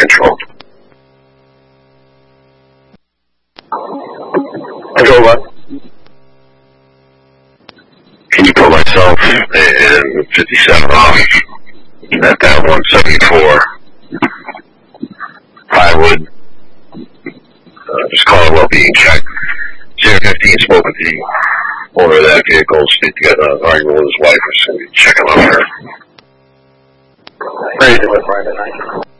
control. Control what? Can you put myself in 57 off at that 174? I would just call a well-being check. 015 spoke with the owner of that vehicle, state to get an argument with his wife, or something, check him out there. Ready to do it Friday night.